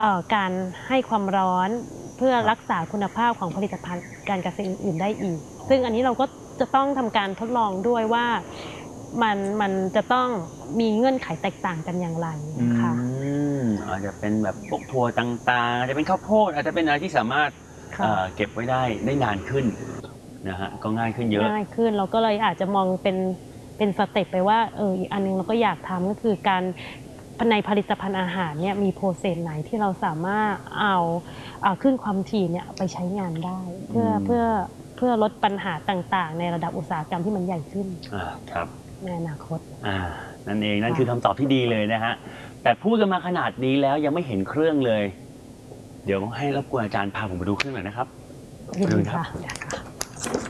การให้ความร้อนเพื่อรักษาคุณภาพของผลิตภัณฑ์การเกษตรอื่นๆได้อีกซึ่งอันนี้เราก็จะต้องทำการทดลองด้วยว่ามันจะต้องมีเงื่อนไขแตกต่างกันอย่างไรนะคะอาจจะเป็นแบบพวกถั่วต่างๆอาจจะเป็นข้าวโพดอาจจะเป็นอะไรที่สามารถเก็บไว้ได้นานขึ้นนะฮะก็ง่ายขึ้นเยอะง่ายขึ้นเราก็เลยอาจจะมองเป็นสเต็ปไปว่าอีกอันนึงเราก็อยากทำก็คือการในผลิตภัณฑ์อาหารเนี่ยมีโปรเซสไหนที่เราสามารถเอาขึ้นความถี่เนี่ยไปใช้งานได้เพื่อลดปัญหาต่างๆในระดับอุตสาหกรรมที่มันใหญ่ขึ้นครับในอนาคตนั่นเองนั่นคือคำตอบที่ดีเลยนะฮะแต่พูดกันมาขนาดนี้แล้วยังไม่เห็นเครื่องเลยเดี๋ยวให้รบกวนอาจารย์พาผมไปดูเครื่องหน่อยนะครับยินดีค่ะ